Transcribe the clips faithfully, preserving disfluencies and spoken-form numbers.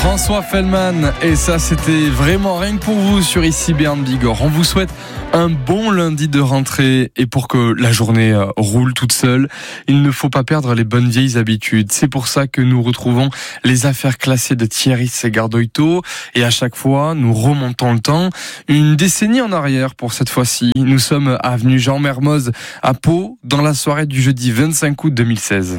François Fellman, et ça c'était vraiment rien que pour vous sur Ici Béarn Bigorre. On vous souhaite un bon lundi de rentrée, et pour que la journée roule toute seule, il ne faut pas perdre les bonnes vieilles habitudes. C'est pour ça que nous retrouvons les affaires classées de Thierry Segardoito, et à chaque fois nous remontons le temps une décennie en arrière. Pour cette fois-ci, nous sommes avenue Jean Mermoz à Pau, dans la soirée du jeudi vingt-cinq août deux mille seize.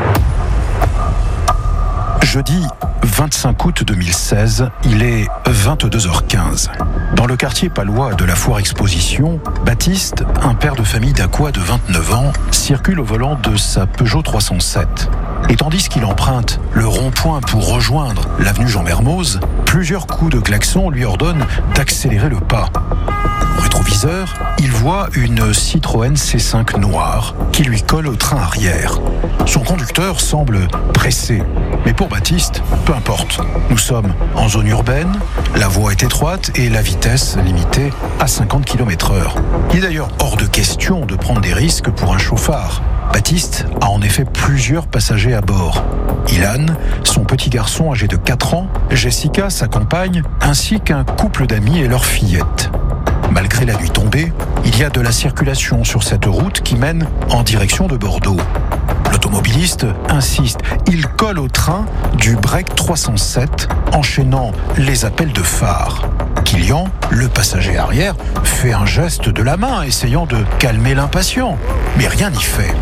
Jeudi vingt-cinq août deux mille seize, il est vingt-deux heures quinze. Dans le quartier palois de la Foire Exposition, Baptiste, un père de famille d'Aqua de vingt-neuf ans, circule au volant de sa Peugeot trois cent sept. Et tandis qu'il emprunte le rond-point pour rejoindre l'avenue Jean Mermoz, plusieurs coups de klaxon lui ordonnent d'accélérer le pas. Au rétroviseur, il voit une Citroën C cinq noire qui lui colle au train arrière. Son conducteur semble pressé, mais pour Baptiste, peu importe. Nous sommes en zone urbaine, la voie est étroite et la vitesse limitée à cinquante kilomètres heure. Il est d'ailleurs hors de question de prendre des risques pour un chauffard. Baptiste a en effet plusieurs passagers à bord. Ilan, son petit garçon âgé de quatre ans, Jessica, sa compagne, ainsi qu'un couple d'amis et leur fillette. Malgré la nuit tombée, il y a de la circulation sur cette route qui mène en direction de Bordeaux. L'automobiliste insiste, il colle au train du break trois cent sept, enchaînant les appels de phare. Kilian, le passager arrière, fait un geste de la main, essayant de calmer l'impatient, mais rien n'y fait.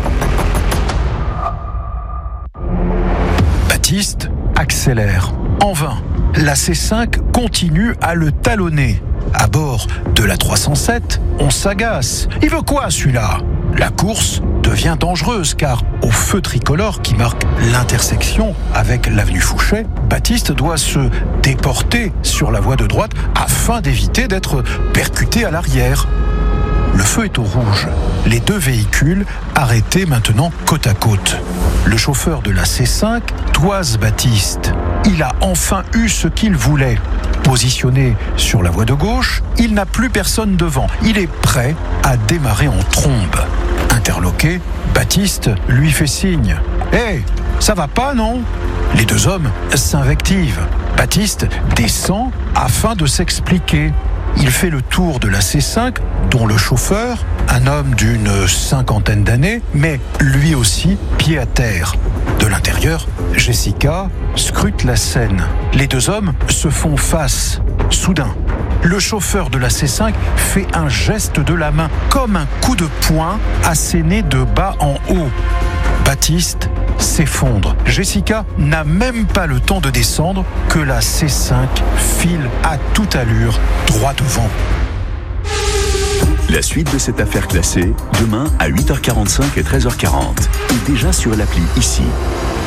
Baptiste accélère. En vain, la C cinq continue à le talonner. À bord de la trois cent sept, on s'agace. Il veut quoi, celui-là ? La course devient dangereuse car au feu tricolore qui marque l'intersection avec l'avenue Fouché, Baptiste doit se déporter sur la voie de droite afin d'éviter d'être percuté à l'arrière. Le feu est au rouge. Les deux véhicules arrêtés maintenant côte à côte. Le chauffeur de la C cinq toise Baptiste. Il a enfin eu ce qu'il voulait. Positionné sur la voie de gauche, il n'a plus personne devant. Il est prêt à démarrer en trombe. Interloqué, Baptiste lui fait signe. « Hé, hey, ça va pas, non ?» Les deux hommes s'invectivent. Baptiste descend afin de s'expliquer. Il fait le tour de la C cinq, dont le chauffeur, un homme d'une cinquantaine d'années, met lui aussi pied à terre. De l'intérieur, Jessica scrute la scène. Les deux hommes se font face. Soudain, le chauffeur de la C cinq fait un geste de la main, comme un coup de poing asséné de bas en haut. Baptiste s'effondre. Jessica n'a même pas le temps de descendre que la C cinq file à toute allure droit devant. La suite de cette affaire classée, demain à huit heures quarante-cinq et treize heures quarante. Et déjà sur l'appli Ici.